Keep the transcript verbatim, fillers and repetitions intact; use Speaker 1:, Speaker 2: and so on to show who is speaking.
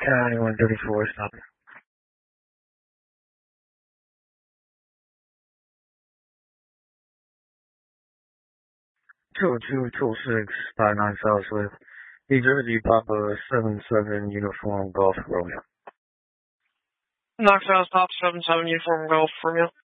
Speaker 1: County one thirty-four, stop. two two two six five nine Southwest, New Jersey, Papa seven seven Uniform Golf Romeo.
Speaker 2: Knox House, Pop seven seven Uniform Golf Romeo.